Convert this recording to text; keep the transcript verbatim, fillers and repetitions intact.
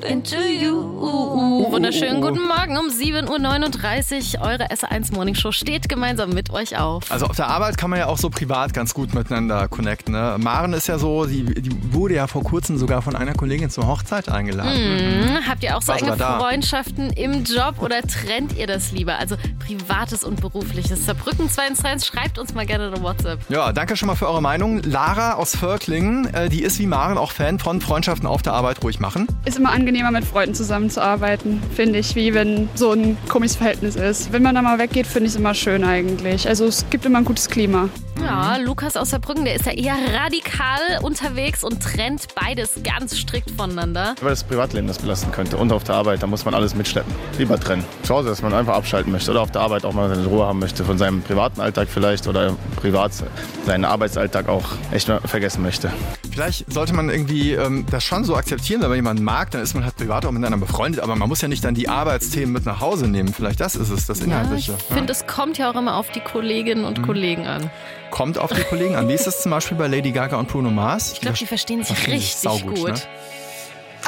into you. Uh, uh, wunderschönen guten Morgen um sieben Uhr neununddreißig. Eure S eins Morning Show steht gemeinsam mit euch auf. Also auf der Arbeit kann man ja auch so privat ganz gut miteinander connecten. Ne? Maren ist ja so, die, die wurde ja vor kurzem sogar von einer Kollegin zur Hochzeit eingeladen. Mhm. Mhm. Habt ihr auch so War enge da. Freundschaften im Job oder trennt ihr das lieber? Also Privates und Berufliches. Saarbrücken zwei eins eins, schreibt uns mal gerne eine WhatsApp. Ja, danke schon mal für eure Meinung. Lara aus Völklingen, äh, die ist wie Maren auch Fan von Freundschaften auf der Arbeit ruhig machen. Ist immer angenehmer, mit Freunden zusammenzuarbeiten, finde ich, wie wenn so ein komisches Verhältnis ist. Wenn man da mal weggeht, finde ich es immer schön eigentlich. Also es gibt immer ein gutes Klima. Ja, Lukas aus Saarbrücken, der ist ja eher radikal unterwegs und trennt beides ganz strikt voneinander. Weil das Privatleben das belasten könnte und auf der Arbeit, da muss man alles mitschleppen. Lieber trennen. Zu Hause, dass man einfach abschalten möchte oder auf der Arbeit auch mal seine Ruhe haben möchte von seinem privaten Alltag vielleicht oder privat seinen Arbeitsalltag auch echt mal vergessen möchte. Vielleicht sollte man irgendwie ähm, das schon so akzeptieren, wenn man jemanden mag, dann ist man halt privat auch miteinander befreundet, aber man muss ja nicht dann die Arbeitsthemen mit nach Hause nehmen. Vielleicht das ist es, das Inhaltliche. Ja, ich finde, es kommt ja auch immer auf die Kolleginnen und mhm. Kollegen an. Kommt auf die Kollegen an. Wie ist es zum Beispiel bei Lady Gaga und Bruno Mars? Ich glaube, die verstehen sich richtig saugut, gut. Ne?